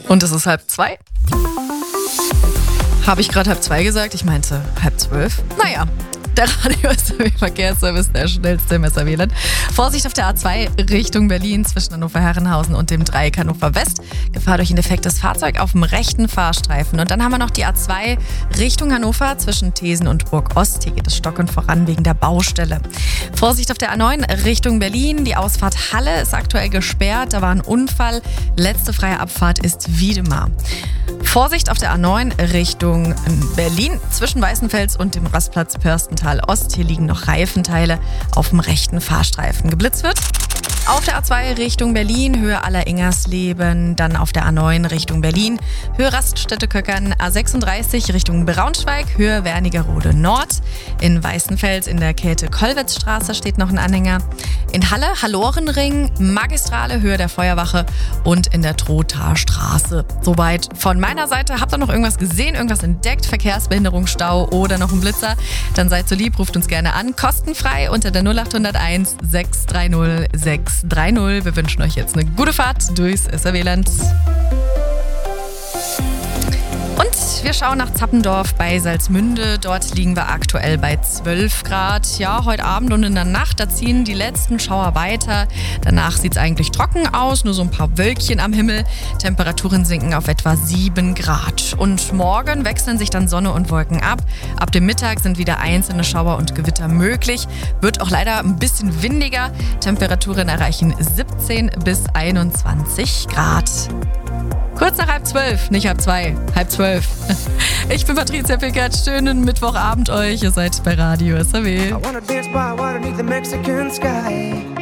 Und es ist 1:30. Habe ich gerade 1:30 gesagt? Ich meinte 11:30. Naja. Der Radio-Verkehrsservice, der schnellste im SRW-Land. Vorsicht auf der A2 Richtung Berlin zwischen Hannover-Herrenhausen und dem Dreieck Hannover West. Gefahr durch ein defektes Fahrzeug auf dem rechten Fahrstreifen. Und dann haben wir noch die A2 Richtung Hannover zwischen Thesen und Burg Ost. Hier geht es stockend voran wegen der Baustelle. Vorsicht auf der A9 Richtung Berlin. Die Ausfahrt Halle ist aktuell gesperrt. Da war ein Unfall. Letzte freie Abfahrt ist Wiedemar. Vorsicht auf der A9 Richtung Berlin zwischen Weißenfels und dem Rastplatz Pörstental Ost. Hier liegen noch Reifenteile auf dem rechten Fahrstreifen. Geblitzt wird auf der A2 Richtung Berlin, Höhe Aller-Ingersleben, dann auf der A9 Richtung Berlin, Höhe Raststätte-Köckern, A36 Richtung Braunschweig, Höhe Wernigerode Nord. In Weißenfels in der Käthe-Kollwitz-Straße steht noch ein Anhänger. In Halle, Hallorenring, Magistrale, Höhe der Feuerwache und in der Trothaer Straße. Soweit von meiner Seite. Habt ihr noch irgendwas gesehen, irgendwas entdeckt? Verkehrsbehinderung, Stau oder noch ein Blitzer? Dann seid so lieb, ruft uns gerne an. Kostenfrei unter der 0801 630 630. Wir wünschen euch jetzt eine gute Fahrt durchs SRW-Land. Und wir schauen nach Zappendorf bei Salzmünde. Dort liegen wir aktuell bei 12 Grad. Ja, heute Abend und in der Nacht, da ziehen die letzten Schauer weiter. Danach sieht es eigentlich trocken aus, nur so ein paar Wölkchen am Himmel. Temperaturen sinken auf etwa 7 Grad. Und morgen wechseln sich dann Sonne und Wolken ab. Ab dem Mittag sind wieder einzelne Schauer und Gewitter möglich. Wird auch leider ein bisschen windiger. Temperaturen erreichen 17 bis 21 Grad. Kurz nach 11:30, nicht 1:30, 11:30. Ich bin Patricia Pickert, schönen Mittwochabend euch. Ihr seid bei Radio SRW. I wanna dance by water beneath the Mexican sky.